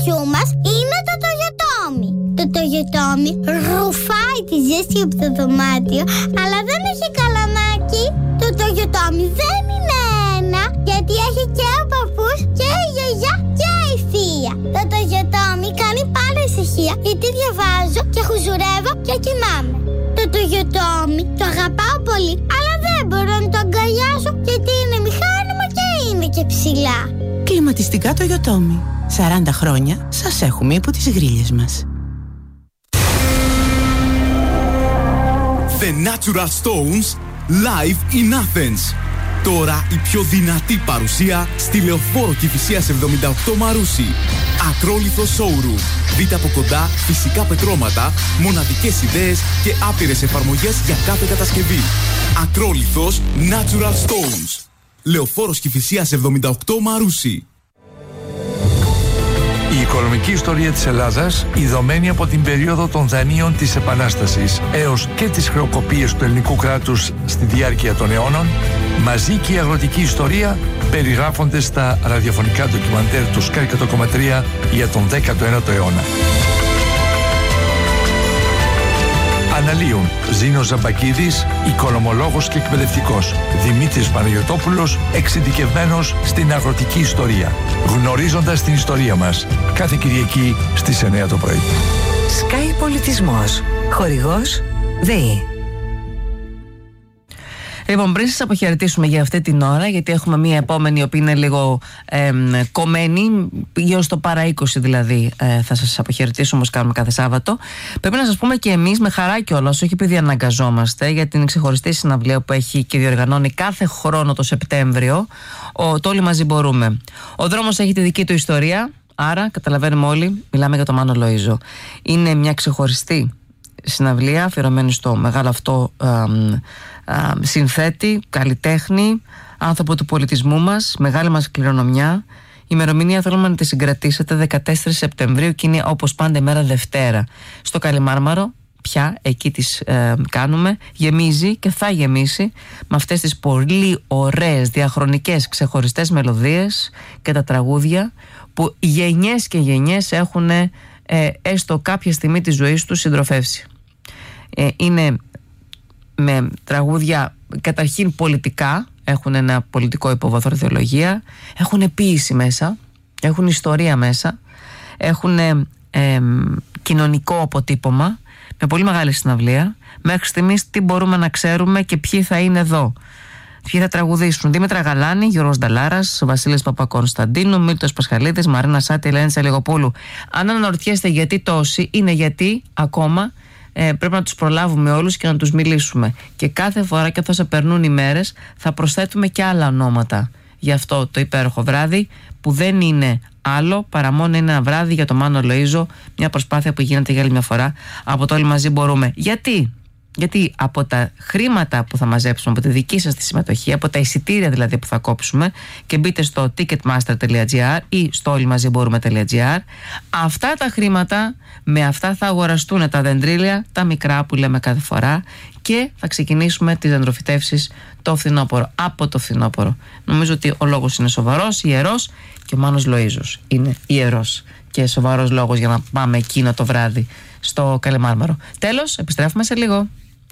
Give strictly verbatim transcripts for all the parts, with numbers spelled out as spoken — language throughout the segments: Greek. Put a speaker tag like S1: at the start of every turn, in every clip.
S1: καλαμακιού μας είναι το τογιοτόμι. Το τογιοτόμι ρουφάει τη ζέστη από το δωμάτιο, αλλά δεν έχει καλαμάκι. Το τογιοτόμι δεν είναι ένα, γιατί έχει και ο παππούς και η γιαγιά και η θεία. Το τογιοτόμι κάνει πάντα ησυχία, γιατί διαβάζω και χουζουρεύω και κοιμάμαι. Το τογιοτόμι το αγαπάω πολύ, αλλά δεν μπορώ να το αγκαλιάσω, γιατί είναι μηχάνημα και είναι και ψηλά.
S2: Κλιματιστικά Τογιοτόμι. σαράντα χρόνια σας έχουμε υπό τις γρίλες μας.
S3: The Natural Stones live in Athens. Τώρα η πιο δυνατή παρουσία στη Λεωφόρο Κηφισίας εβδομήντα οκτώ Μαρούσι. Ακρόλιθο showroom. Δείτε από κοντά φυσικά πετρώματα, μοναδικές ιδέες και άπειρες εφαρμογές για κάθε κατασκευή. Ακρόλιθος Natural Stones. Λεωφόρος Κηφισίας εβδομήντα οκτώ Μαρούσι.
S4: Η οικονομική ιστορία της Ελλάδας, ειδωμένη από την περίοδο των δανείων της Επανάστασης έως και τις χρεοκοπίες του ελληνικού κράτους στη διάρκεια των αιώνων, μαζί και η αγροτική ιστορία περιγράφονται στα ραδιοφωνικά ντοκιμαντέρ του Sky εκατό κόμμα τρία για τον δέκατο ένατο αιώνα. Αναλύουν Ζήνος Ζαμπακίδης, οικονομολόγος και εκπαιδευτικός, Δημήτρης Παναγιωτόπουλος, εξειδικευμένος στην αγροτική ιστορία. Γνωρίζοντας την ιστορία μας, κάθε Κυριακή στις εννιά το πρωί.
S5: Sky Πολιτισμός. Χορηγός ΔΕΗ.
S6: Λοιπόν, πριν σας αποχαιρετήσουμε για αυτή την ώρα, γιατί έχουμε μία επόμενη η οποία είναι λίγο ε, κομμένη, γύρω στο παρά είκοσι δηλαδή, ε, θα σας αποχαιρετήσουμε όπως κάνουμε κάθε Σάββατο. Πρέπει να σας πούμε και εμείς με χαρά κιόλας, όχι επειδή αναγκαζόμαστε, για την ξεχωριστή συναυλία που έχει και διοργανώνει κάθε χρόνο το Σεπτέμβριο, ο, το Όλοι Μαζί Μπορούμε. Ο δρόμος έχει τη δική του ιστορία, άρα καταλαβαίνουμε όλοι, μιλάμε για το Μάνο Λοΐζο. Είναι μια ξεχωριστή συναυλία αφιερωμένη στο μεγάλο αυτό ε, ε, συνθέτη, καλλιτέχνη, άνθρωπο του πολιτισμού μας, μεγάλη μας κληρονομιά. Η ημερομηνία θέλουμε να τη συγκρατήσετε δεκατέσσερις Σεπτεμβρίου και είναι όπως πάντα ημέρα Δευτέρα στο Καλιμάρμαρο. Πια εκεί τις ε, κάνουμε, γεμίζει και θα γεμίσει με αυτές τις πολύ ωραίες διαχρονικές ξεχωριστές μελωδίες και τα τραγούδια που γενιές και γενιές έχουν ε, έστω κάποια στιγμή της ζωής τους συντροφεύσει. Ε, είναι με τραγούδια καταρχήν πολιτικά, έχουν ένα πολιτικό υπόβαθρο, θεολογία, έχουν ποίηση μέσα, έχουν ιστορία μέσα, έχουν ε, ε, κοινωνικό αποτύπωμα, με πολύ μεγάλη συναυλία. Μέχρι στιγμής τι μπορούμε να ξέρουμε και ποιοι θα είναι εδώ, ποιοι θα τραγουδήσουν: Δήμητρα Γαλάνη, Γιώργος Νταλάρας, Βασίλης Παπακωνσταντίνου, Μίλτος Πασχαλίδης, Μαρίνα Σάτη, Ελένη Τσαλιγοπούλου. Αν αναρωτιέστε γιατί τόσοι, είναι γιατί ακόμα ε, πρέπει να τους προλάβουμε όλους και να τους μιλήσουμε. Και κάθε φορά και όσο περνούν οι μέρες θα προσθέτουμε και άλλα ονόματα για αυτό το υπέροχο βράδυ, που δεν είναι άλλο παρά μόνο ένα βράδυ για το Μάνο Λοΐζο, μια προσπάθεια που γίνεται για άλλη μια φορά από το Όλοι Μαζί Μπορούμε. Γιατί? Γιατί από τα χρήματα που θα μαζέψουμε, από τη δική σας τη συμμετοχή, από τα εισιτήρια δηλαδή που θα κόψουμε, και μπείτε στο ticketmaster τελεία gr ή στο όλοιμαζιμπορούμε τελεία gr, αυτά τα χρήματα, με αυτά θα αγοραστούν τα δεντρίλια, τα μικρά που λέμε κάθε φορά, και θα ξεκινήσουμε τις δεντροφυτεύσεις το φθινόπωρο, από το φθινόπωρο. Νομίζω ότι ο λόγος είναι σοβαρός, ιερός, και ο Μάνος Λοΐζος είναι ιερός και σοβαρός λόγος για να πάμε εκείνο το βράδυ στο Καλιμάρμαρο. Τέλος, επιστρέφουμε σε λίγο.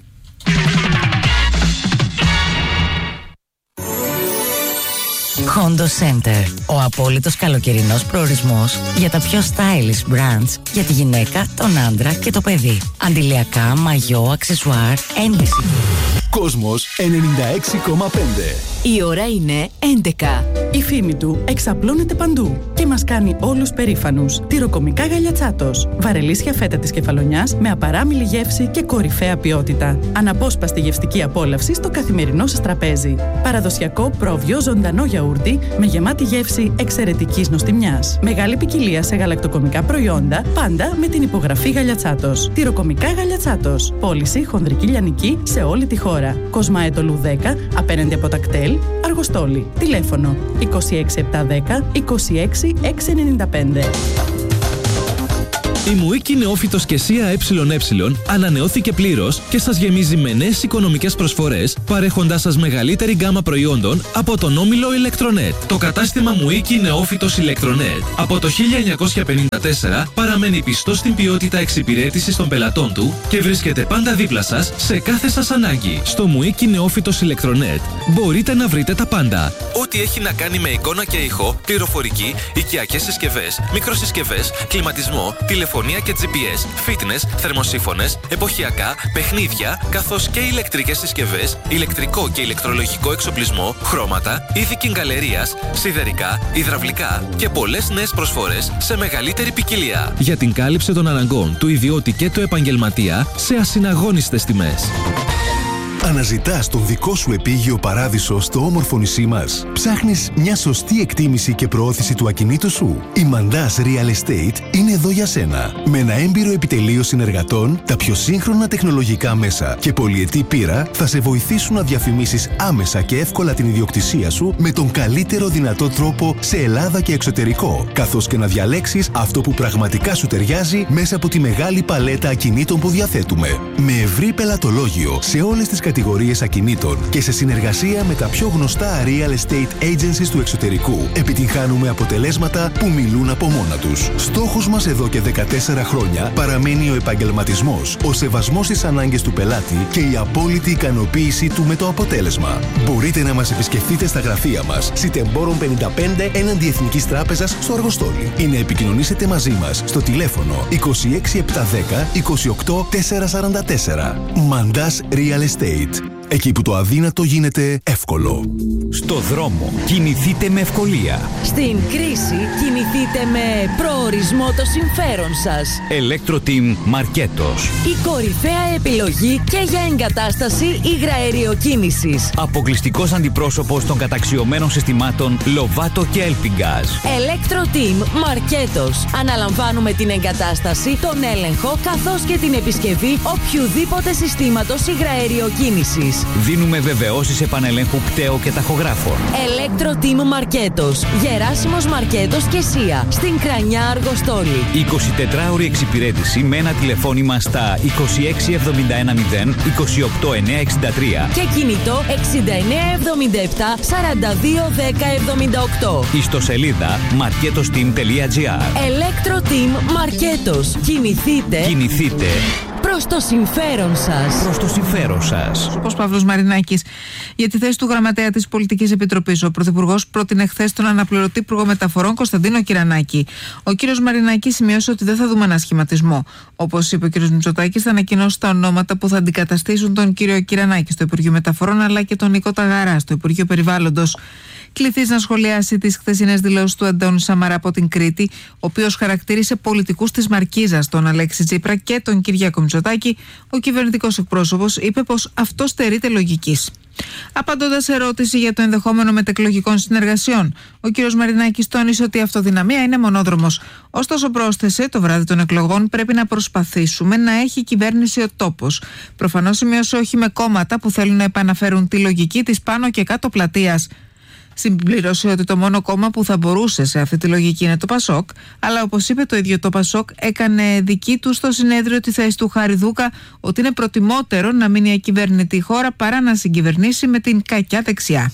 S5: Hondo Center. Ο απόλυτος καλοκαιρινός προορισμός για τα πιο stylish brands για τη γυναίκα, τον άντρα και το παιδί. Αντιλιακά, μαγιό, αξεσουάρ, ένδυση.
S3: Κόσμος ενενήντα έξι κόμμα πέντε.
S7: Η ώρα είναι έντεκα. Η φήμη του εξαπλώνεται παντού και μας κάνει όλους περήφανους. Τυροκομικά Γαλιατσάτος. Βαρελίσια φέτα της Κεφαλονιάς με απαράμιλη γεύση και κορυφαία ποιότητα. Αναπόσπαστη γευστική απόλαυση στο καθημερινό σας τραπέζι. Παραδοσιακό πρόβιο ζωντανό γιαούρτι με γεμάτη γεύση εξαιρετικής νοστιμιάς. Μεγάλη ποικιλία σε γαλακτοκομικά προϊόντα, πάντα με την υπογραφή Γαλιατσάτος. Τυροκομικά Γαλιατσάτος. Πώληση χονδρική λιανική σε όλη τη χώρα. Κοσμά Ετωλού δέκα, απέναντι από τα κτέλ, Αργοστόλη. Τηλέφωνο είκοσι έξι επτακόσια δέκα είκοσι έξι εξακόσια ενενήντα πέντε.
S8: Η Μουίκη Νεόφυτος και Σία ΕΕ ανανεώθηκε πλήρως και σας γεμίζει με νέες οικονομικές προσφορές, παρέχοντάς σας μεγαλύτερη γκάμα προϊόντων από τον όμιλο Electronet. Το κατάστημα Μουίκη Νεόφυτος Electronet από το χίλια εννιακόσια πενήντα τέσσερα παραμένει πιστό στην ποιότητα εξυπηρέτησης των πελατών του και βρίσκεται πάντα δίπλα σας σε κάθε σας ανάγκη. Στο Μουίκη Νεόφυτος Electronet μπορείτε να βρείτε τα πάντα. Ό,τι έχει να κάνει με εικόνα και ήχο, πληροφορική, οικιακές συσκευές, μικροσυσκευές, κλιματισμό, τηλεφωνία και τζι πι ες, fitness, θερμοσύφωνες, εποχιακά, παιχνίδια, καθώς και ηλεκτρικές συσκευές, ηλεκτρικό και ηλεκτρολογικό εξοπλισμό, χρώματα, είδη κιγκαλερίας, σιδερικά, υδραυλικά και πολλές νέες προσφορές σε μεγαλύτερη ποικιλία. Για την κάλυψη των αναγκών του ιδιώτη και του επαγγελματία σε ασυναγώνιστες τιμές.
S9: Αναζητάς τον δικό σου επίγειο παράδεισο στο όμορφο νησί μας. Ψάχνεις μια σωστή εκτίμηση και προώθηση του ακινήτου σου. Η Mandaz Real Estate είναι εδώ για σένα. Με ένα έμπειρο επιτελείο συνεργατών, τα πιο σύγχρονα τεχνολογικά μέσα και πολυετή πείρα θα σε βοηθήσουν να διαφημίσεις άμεσα και εύκολα την ιδιοκτησία σου με τον καλύτερο δυνατό τρόπο σε Ελλάδα και εξωτερικό, καθώς και να διαλέξεις αυτό που πραγματικά σου ταιριάζει μέσα από τη μεγάλη παλέτα ακινήτων που διαθέτουμε. Με ευρύ πελατολόγιο σε όλες τις κατηγορίες ακινήτων και σε συνεργασία με τα πιο γνωστά real estate agencies του εξωτερικού, επιτυγχάνουμε αποτελέσματα που μιλούν από μόνα τους. Στόχος μας εδώ και δεκατέσσερα χρόνια παραμένει ο επαγγελματισμός, ο σεβασμός στις ανάγκες του πελάτη και η απόλυτη ικανοποίησή του με το αποτέλεσμα. Μπορείτε να μας επισκεφτείτε στα γραφεία μας, Σιτεμπόρων πενήντα πέντε έναντι Εθνικής Τράπεζας στο Αργοστόλι, ή να επικοινωνήσετε μαζί μας στο τηλέφωνο είκοσι έξι επτακόσια δέκα είκοσι οκτώ τετρακόσια σαράντα τέσσερα. Mandaz Real Estate. Εκεί που το αδύνατο γίνεται εύκολο.
S10: Στο δρόμο κινηθείτε με ευκολία.
S11: Στην κρίση κινηθείτε με προορισμό το συμφέρον σας.
S10: Electroteam Μαρκέτος.
S11: Η κορυφαία επιλογή και για εγκατάσταση υγραεριοκίνησης.
S10: Αποκλειστικός αντιπρόσωπος των καταξιωμένων συστημάτων Lovato και Elpingaz.
S11: Electroteam Μαρκέτος. Αναλαμβάνουμε την εγκατάσταση, τον έλεγχο καθώς και την επισκευή οποιουδήποτε συστήματος υγραεριοκίνησης.
S10: Δίνουμε βεβαιώσεις επανελέγχου πτέο και ταχογράφων.
S11: Electroteam Μαρκέτος. Γεράσιμος Μαρκέτος και Σία. Στην Κρανιά Αργοστόλη.
S10: εικοσιτετράωρη εξυπηρέτηση με ένα τηλεφώνημα στα είκοσι έξι εβδομήντα ένα μηδέν είκοσι οκτώ εννιακόσια εξήντα τρία
S11: και κινητό εξήντα εννέα εβδομήντα επτά σαράντα δύο δέκα εβδομήντα οκτώ.
S10: Ιστοσελίδα marketosteam τελεία gr.
S11: Electroteam Μαρκέτος. Κινηθείτε.
S10: Κινηθείτε.
S11: Προς το συμφέρον σας.
S10: Προς το συμφέρον σας.
S6: Όπως Παύλος Μαρινάκης. Για τη θέση του γραμματέα της Πολιτικής Επιτροπής, ο Πρωθυπουργός πρότεινε χθες τον αναπληρωτή Υπουργό Μεταφορών Κωνσταντίνο Κυρανάκη. Ο κύριος Μαρινάκης σημείωσε ότι δεν θα δούμε ανασχηματισμό. Όπως είπε ο κύριος Μητσοτάκης, θα ανακοινώσει τα ονόματα που θα αντικαταστήσουν τον κύριο Κυρανάκη στο Υπουργείο Μεταφορών, αλλά και τον Νίκο Ταγαρά στο Υπουργείο Περιβάλλοντος. Κληθείς να σχολιάσει τις χθεσινές δηλώσεις του Αντώνη Σαμαρά από την Κρήτη, ο οποίος χαρακτήρισε πολιτικούς της Μαρκίζας τον Αλέξη Τσίπρα και τον Κυριάκο Μητσοτάκη, ο κυβερνητικός εκπρόσωπος είπε πως αυτό στερείται λογικής. Απαντώντας σε ερώτηση για το ενδεχόμενο μετεκλογικών συνεργασιών, ο κ. Μαρινάκης τόνισε ότι η αυτοδυναμία είναι μονόδρομος. Ωστόσο, πρόσθεσε, το βράδυ των εκλογών πρέπει να προσπαθήσουμε να έχει κυβέρνηση ο τόπος. Προφανώς σημείωσε όχι με κόμματα που θέλουν να επαναφέρουν τη λογική της πάνω και κάτω πλατείας. Συμπλήρωσε ότι το μόνο κόμμα που θα μπορούσε σε αυτή τη λογική είναι το Πασόκ, αλλά όπως είπε το ίδιο το Πασόκ, έκανε δική του στο συνέδριο τη θέση του Χαριδούκα ότι είναι προτιμότερο να μείνει ακυβερνητή η χώρα παρά να συγκυβερνήσει με την κακιά δεξιά.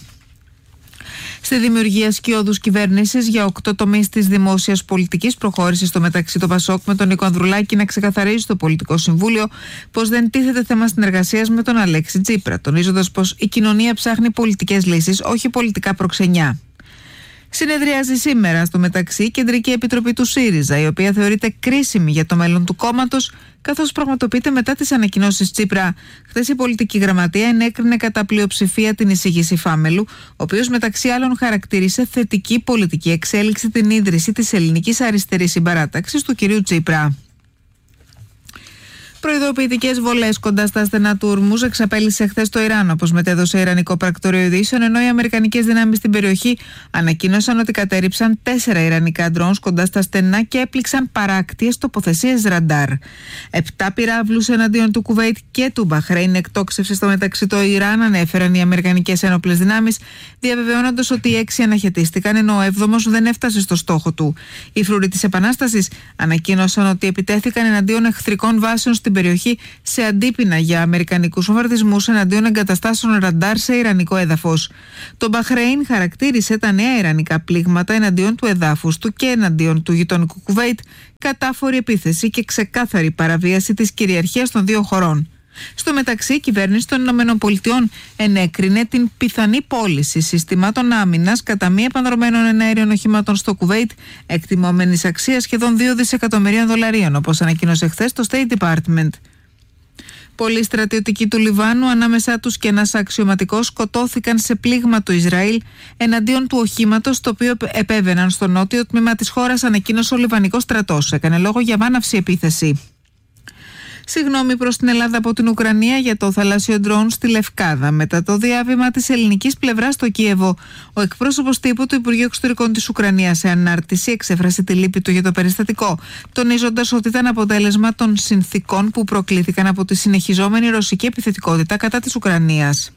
S6: Στη δημιουργία σκιώδους κυβέρνησης για οκτώ τομείς της δημόσιας πολιτικής προχώρησε στο μεταξύ το Πασόκ με τον Νίκο Ανδρουλάκη να ξεκαθαρίζει στο Πολιτικό Συμβούλιο πως δεν τίθεται θέμα συνεργασίας με τον Αλέξη Τσίπρα, τονίζοντας πως η κοινωνία ψάχνει πολιτικές λύσεις, όχι πολιτικά προξενιά. Συνεδριάζει σήμερα στο μεταξύ η Κεντρική Επιτροπή του ΣΥΡΙΖΑ, η οποία θεωρείται κρίσιμη για το μέλλον του κόμματος, καθώς πραγματοποιείται μετά τις ανακοινώσεις Τσίπρα. Χθες η πολιτική γραμματεία ενέκρινε κατά πλειοψηφία την εισήγηση Φάμελου, ο οποίος μεταξύ άλλων χαρακτήρισε θετική πολιτική εξέλιξη την ίδρυση της Ελληνικής Αριστερής Συμπαράταξης του κυρίου Τσίπρα.
S12: Προειδοποιητικές βολές κοντά στα στενά του Ορμούζ εξαπέλυσε χθες το Ιράν, όπως μετέδωσε Ιρανικό πρακτορείο ειδήσεων, ενώ οι αμερικανικές δυνάμεις στην περιοχή ανακοίνωσαν ότι κατέρριψαν τέσσερα ιρανικά ντρόουν κοντά στα στενά και έπληξαν παράκτιες τοποθεσίες ραντάρ. Επτά πυράβλους εναντίον του Κουβέιτ και του Μπαχρέιν εκτόξευσε στο μεταξύ το Ιράν, ανέφεραν οι αμερικανικές ένοπλες δυνάμεις, διαβεβαιώνοντας ότι οι έξι αναχαιτίστηκαν, ενώ ο έβδομος δεν έφτασε στο στόχο του. Οι φρουροί της Επανάστασης ανακοίνωσαν ότι επιτέθηκαν εναντίον εχθρικών βάσεων στην περιοχή σε αντίπεινα για αμερικανικούς βομβαρδισμούς εναντίον εγκαταστάσεων ραντάρ σε ιρανικό έδαφος. Το Μπαχρέιν χαρακτήρισε τα νέα ιρανικά πλήγματα εναντίον του εδάφους του και εναντίον του γειτονικού Κουβέιτ κατάφορη επίθεση και ξεκάθαρη παραβίαση της κυριαρχίας των δύο χωρών. Στο μεταξύ, η κυβέρνηση των ΗΠΑ ενέκρινε την πιθανή πώληση συστημάτων άμυνας κατά μη επανδρομένων εναέριων οχημάτων στο Κουβέιτ, εκτιμόμενης αξίας σχεδόν δύο δισεκατομμυρίων δολαρίων, όπως ανακοίνωσε χθες το State Department. Πολλοί στρατιωτικοί του Λιβάνου, ανάμεσά τους και ένας αξιωματικός, σκοτώθηκαν σε πλήγμα του Ισραήλ εναντίον του οχήματος το οποίο επέβαιναν στο νότιο τμήμα της χώρας, ανακοίνωσε ο Λιβανικός στρατός. Έκανε λόγο για βάναυση επίθεση. Συγγνώμη προς την Ελλάδα από την Ουκρανία για το θαλάσσιο ντρόουν στη Λευκάδα μετά το διάβημα της ελληνικής πλευράς στο Κίεβο. Ο εκπρόσωπος τύπου του Υπουργείου Εξωτερικών της Ουκρανίας σε ανάρτηση εξέφρασε τη λύπη του για το περιστατικό, τονίζοντας ότι ήταν αποτέλεσμα των συνθήκων που προκλήθηκαν από τη συνεχιζόμενη ρωσική επιθετικότητα κατά της Ουκρανίας.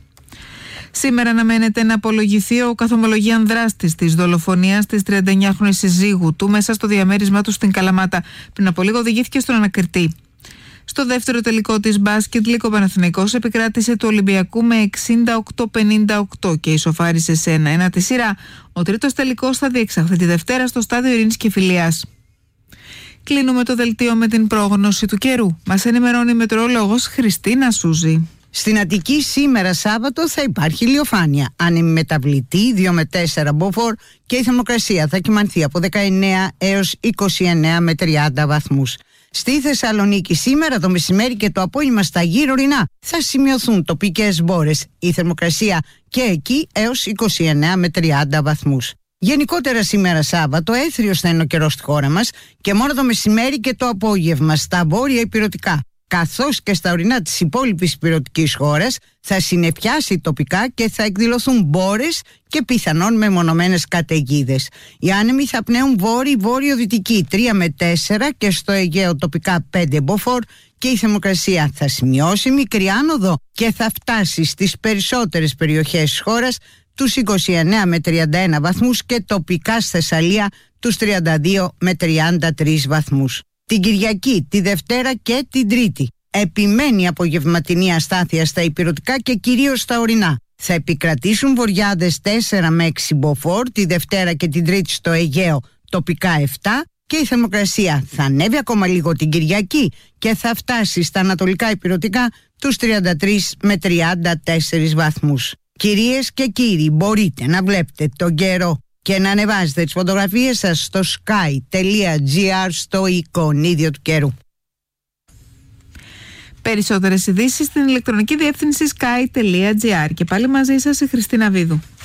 S12: Σήμερα αναμένεται να απολογηθεί ο καθομολογίαν δράστης της δολοφονίας της τριανταεννιάχρονης συζύγου του μέσα στο διαμέρισμά του στην Καλαμάτα. Πριν από λίγο οδηγήθηκε στον ανακριτή. Στο δεύτερο τελικό της μπάσκετ, Λύκο Παναθηναϊκός επικράτησε του Ολυμπιακού με εξήντα οκτώ πενήντα οκτώ και ισοφάρισε σε ένα ένα τη σειρά. Ο τρίτος τελικός θα διεξαχθεί τη Δευτέρα στο στάδιο Ειρήνης και Φιλίας. Κλείνουμε το δελτίο με την πρόγνωση του καιρού. Μας ενημερώνει η μετεωρολόγος Χριστίνα Σούζη.
S13: Στην Αττική σήμερα Σάββατο θα υπάρχει ηλιοφάνεια, ανεμιμεταβλητή δύο με τέσσερα μποφόρ και η θερμοκρασία θα κυμανθεί από δεκαεννέα έως είκοσι εννέα με τριάντα βαθμούς. Στη Θεσσαλονίκη σήμερα το μεσημέρι και το απόγευμα στα γύρω ορεινά θα σημειωθούν τοπικές μπόρες. Η θερμοκρασία και εκεί έως είκοσι εννέα με τριάντα βαθμούς. Γενικότερα σήμερα Σάββατο έθριος θα είναι ο καιρός στη χώρα μας και μόνο το μεσημέρι και το απόγευμα στα βόρεια ηπειρωτικά, καθώς και στα ορεινά της υπόλοιπης ηπειρωτικής χώρας θα συννεφιάσει τοπικά και θα εκδηλωθούν μπόρες και πιθανόν μεμονωμένες καταιγίδες. Οι άνεμοι θα πνέουν βόρειο-βόρειο-δυτική τρία με τέσσερα και στο Αιγαίο τοπικά πέντε μποφόρ και η θερμοκρασία θα σημειώσει μικρή άνοδο και θα φτάσει στις περισσότερες περιοχές της χώρας τους είκοσι εννέα με τριάντα ένα βαθμούς και τοπικά στη Θεσσαλία τους τριάντα δύο με τριάντα τρεις βαθμούς. Την Κυριακή, τη Δευτέρα και την Τρίτη επιμένει απογευματινή αστάθεια στα ηπειρωτικά και κυρίως στα ορεινά. Θα επικρατήσουν βοριάδες τέσσερα με έξι μποφόρ τη Δευτέρα και την Τρίτη στο Αιγαίο τοπικά επτά και η θερμοκρασία θα ανέβει ακόμα λίγο την Κυριακή και θα φτάσει στα ανατολικά ηπειρωτικά τους τριάντα τρεις με τριάντα τέσσερις βαθμούς. Κυρίες και κύριοι, μπορείτε να βλέπετε τον καιρό και να ανεβάζετε τις φωτογραφίες σας στο sky τελεία gr στο εικονίδιο του καιρού.
S12: Περισσότερες ειδήσεις στην ηλεκτρονική διεύθυνση sky τελεία gr. Και πάλι μαζί σας η Χριστίνα Βίδου.